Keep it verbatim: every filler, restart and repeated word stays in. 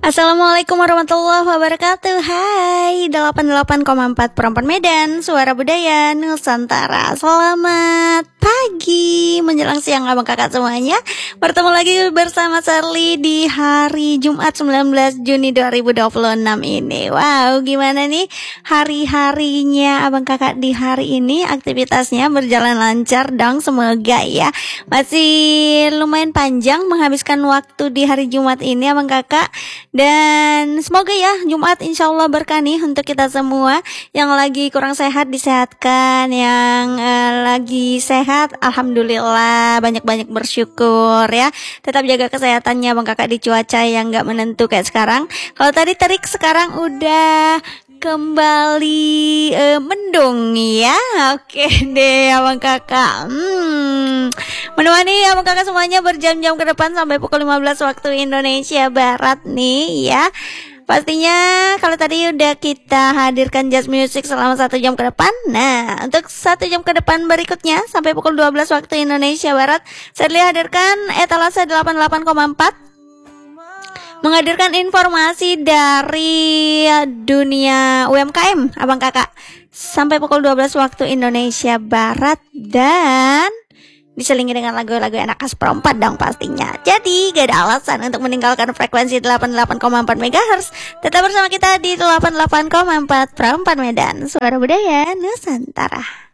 Assalamualaikum warahmatullahi wabarakatuh. Hai, delapan puluh delapan koma empat Perempuan Medan, Suara Budaya Nusantara. Selamat pagi menjelang siang abang kakak semuanya. Bertemu lagi bersama Charlie di hari Jumat sembilan belas Juni dua ribu dua puluh enam ini. Wow, gimana nih hari-harinya abang kakak di hari ini? Aktivitasnya berjalan lancar dong, semoga ya. Masih lumayan panjang menghabiskan waktu di hari Jumat ini abang kakak. Dan semoga ya Jumat insya Allah berkah nih untuk kita semua. Yang lagi kurang sehat disehatkan, yang uh, lagi sehat alhamdulillah banyak-banyak bersyukur ya. Tetap jaga kesehatannya bang kakak di cuaca yang gak menentu kayak sekarang. Kalau tadi terik, sekarang udah kembali uh, mendung ya. Oke deh abang kakak. Hmm, menemani abang kakak semuanya berjam-jam ke depan sampai pukul lima belas waktu Indonesia Barat nih ya. Pastinya kalau tadi udah kita hadirkan jazz music selama satu jam ke depan. Nah, untuk satu jam ke depan berikutnya sampai pukul dua belas waktu Indonesia Barat, saya hadirkan etalase delapan puluh delapan koma empat, menghadirkan informasi dari dunia U M K M abang kakak sampai pukul dua belas waktu Indonesia Barat, dan diselingi dengan lagu-lagu enak khas perempat dong pastinya. Jadi gak ada alasan untuk meninggalkan frekuensi delapan puluh delapan koma empat megahertz. Tetap bersama kita di delapan puluh delapan koma empat Perempat Medan, Suara Budaya Nusantara.